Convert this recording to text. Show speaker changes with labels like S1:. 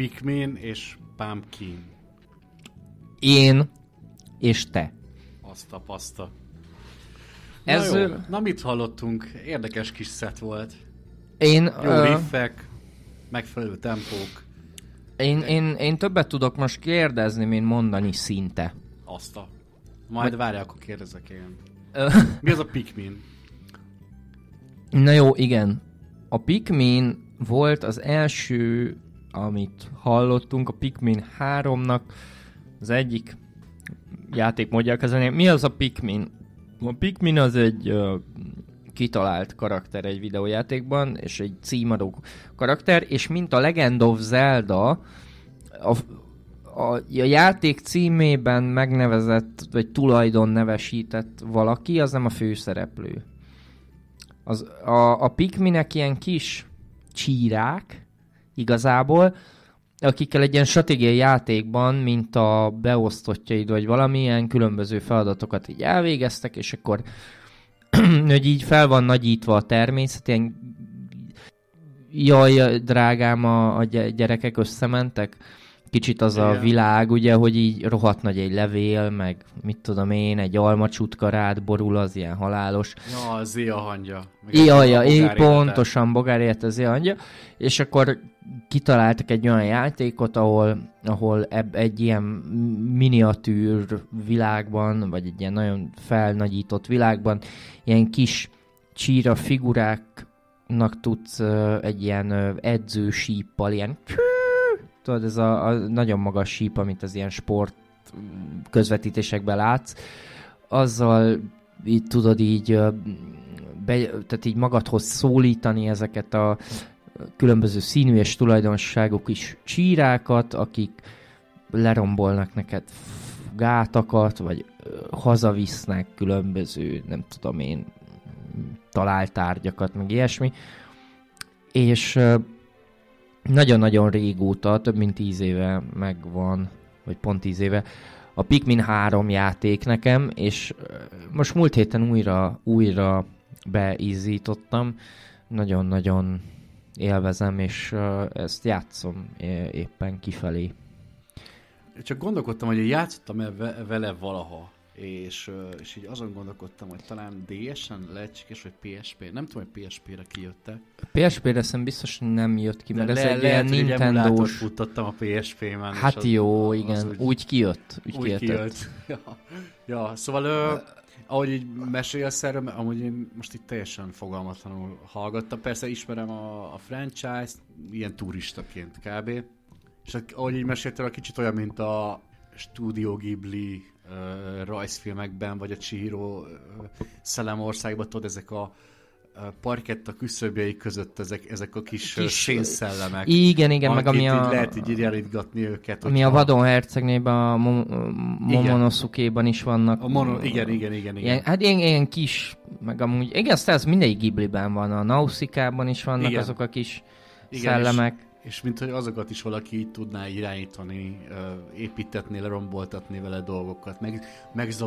S1: Pikmin és Pumpkin.
S2: Én és te.
S1: Azt a paszta.
S2: Ez...
S1: Na mit hallottunk? Érdekes kis szett volt.
S2: Jó
S1: riffek, megfelelő tempók.
S2: Én többet tudok most kérdezni, mint mondani szinte.
S1: Majd várjál, akkor kérdezek én. Mi az a Pikmin?
S2: Na jó, igen. A Pikmin volt az első, amit hallottunk, a Pikmin 3-nak az egyik játékmódja közönél. Mi az a Pikmin? A Pikmin az egy kitalált karakter egy videójátékban, és egy címadó karakter, és mint a Legend of Zelda, a játék címében megnevezett, vagy tulajdon nevesített valaki, az nem a főszereplő. A Pikminek ilyen kis csírák, igazából, akikkel egy ilyen stratégiai játékban, mint a beosztottjaid, vagy valamilyen különböző feladatokat így elvégeztek, és akkor hogy így fel van nagyítva a természet, ilyen jaj, drágám, a gyerekek összementek. Kicsit az a világ, ugye, hogy így rohadt nagy egy levél, meg mit tudom én, egy almacsutka rád borul, az ilyen halálos.
S1: Ja, az hangja.
S2: Pontosan, bogár élet az hangja. És akkor kitaláltak egy olyan játékot, ahol egy ilyen miniatűr világban, vagy egy ilyen nagyon felnagyított világban, ilyen kis csíra figuráknak tudsz egy ilyen edzősíppal, ilyen tudod, ez a nagyon magas síp, amit az ilyen sport közvetítésekben látsz, azzal így tudod így, tehát így magadhoz szólítani ezeket a különböző színű és tulajdonságú kis csírákat, akik lerombolnak neked gátakat, vagy hazavisznek különböző, nem tudom én, talált tárgyakat, meg ilyesmi. És nagyon-nagyon régóta, több mint 10 éve megvan, vagy pont 10 éve, a Pikmin 3 játék nekem, és most múlt héten újra beizzítottam. Nagyon-nagyon élvezem, és ezt játszom éppen kifelé.
S1: Csak gondolkodtam, hogy játszottam vele valaha, és így azon gondolkodtam, hogy talán DS-en lehetséges, vagy PSP. Nem tudom, hogy PSP-re kijött-e.
S2: PSP-re szerintem biztos nem jött ki, mert ez egy ilyen
S1: Nintendo-s...
S2: Nintendo-s...
S1: futtattam a PSP-ben.
S2: Hát jó, igen, úgy kijött. Úgy kijött.
S1: Ja, szóval... ahogy így mesélsz erről, amúgy én most itt teljesen fogalmatlanul hallgattam. Persze ismerem a franchise-t, ilyen turistaként kb. És ahogy így meséltél, kicsit olyan, mint a Studio Ghibli rajzfilmekben, vagy a Chihiro Szellemországban, tudod, ezek a parketta küszöbjei között ezek a kis szénszellemek.
S2: Igen, meg ami a...
S1: lehet így irányítgatni őket.
S2: Ami a Vadon hercegnében, a Momonosuke-ban is vannak.
S1: Igen.
S2: Ilyen, hát ilyen kis, meg amúgy... Igen, ez mindegyik Ghibliben van. A Nausicaa-ban is vannak azok a kis szellemek.
S1: És mint hogy azokat is valaki így tudná irányítani, építetni, leromboltatni vele dolgokat, meg